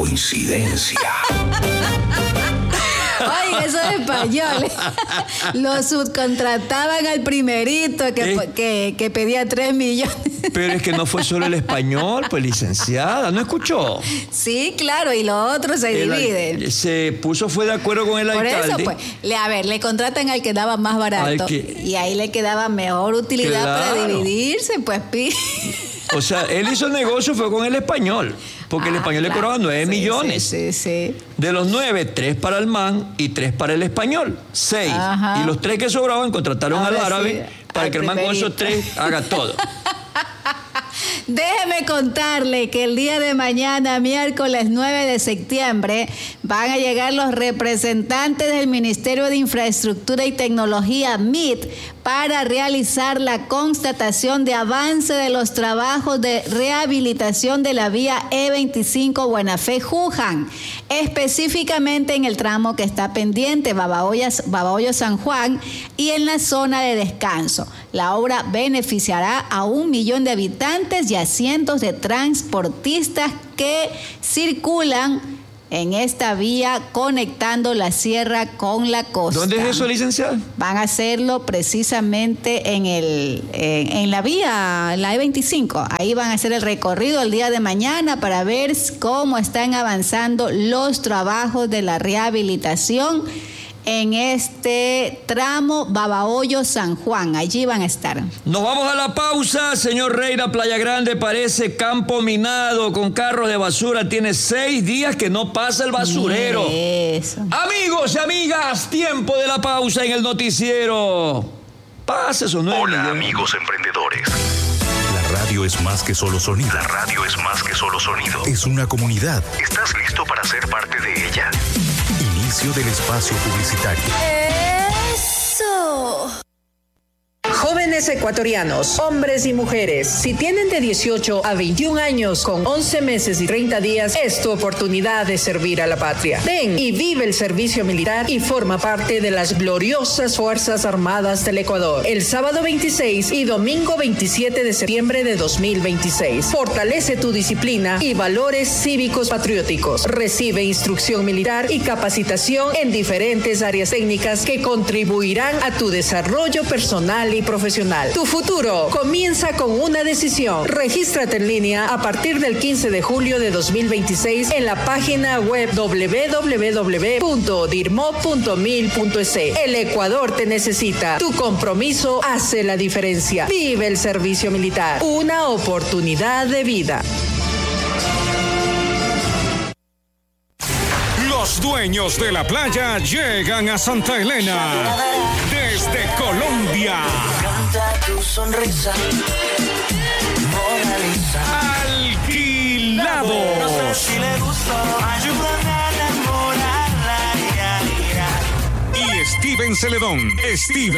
coincidencia. Oye, esos españoles lo subcontrataban al primerito que pedía 3 millones. Pero es que no fue solo el español, pues licenciada, ¿no escuchó? Sí, claro, y lo otro se divide. Fue de acuerdo con el alcalde. Por eso, pues, le contratan al que daba más barato y ahí le quedaba mejor utilidad para dividirse, pues. O sea, él hizo el negocio, fue con el español, porque el español le cobraba 9 millones. Sí. De los 9, 3 para el man y 3 para el español, 6. Ajá. Y los 3 que sobraban contrataron al árabe para que el man con esos 3 haga todo. Déjeme contarle que el día de mañana, miércoles 9 de septiembre, van a llegar los representantes del Ministerio de Infraestructura y Tecnología, MIT, para realizar la constatación de avance de los trabajos de rehabilitación de la vía E25 Buena Fe-Juján, específicamente en el tramo que está pendiente, Babahoyo-San Juan, y en la zona de descanso. La obra beneficiará a 1 millón de habitantes y a cientos de transportistas que circulan en esta vía conectando la sierra con la costa. ¿Dónde es eso, licenciada? Van a hacerlo precisamente en la vía, la E25. Ahí van a hacer el recorrido el día de mañana para ver cómo están avanzando los trabajos de la rehabilitación en este tramo Babahoyo-San Juan. Allí van a estar. Nos vamos a la pausa. Señor Reina, Playa Grande parece campo minado con carros de basura. Tiene 6 días que no pasa el basurero. Eso. Amigos y amigas, tiempo de la pausa en el noticiero. Pase esos 9 Hola, millones. amigos emprendedores. La radio es más que solo sonido. La radio es más que solo sonido. Es una comunidad. ¿Estás listo para ser parte de ella? Inicio del espacio publicitario. ¡Eso! Jóvenes ecuatorianos, hombres y mujeres, si tienen de 18 a 21 años con 11 meses y 30 días, es tu oportunidad de servir a la patria. Ven y vive el servicio militar y forma parte de las gloriosas Fuerzas Armadas del Ecuador. El sábado 26 y domingo 27 de septiembre de 2026. Fortalece tu disciplina y valores cívicos patrióticos. Recibe instrucción militar y capacitación en diferentes áreas técnicas que contribuirán a tu desarrollo personal y profesional. Tu futuro comienza con una decisión. Regístrate en línea a partir del 15 de julio de 2026 en la página web www.dirmo.mil.es. El Ecuador te necesita. Tu compromiso hace la diferencia. Vive el servicio militar. Una oportunidad de vida. Los dueños de la playa llegan a Santa Elena desde Colombia. Tu sonrisa, Alquilados. no sé si le gustó, ayúdame a enamorarla. Y Steven Celedón. Steven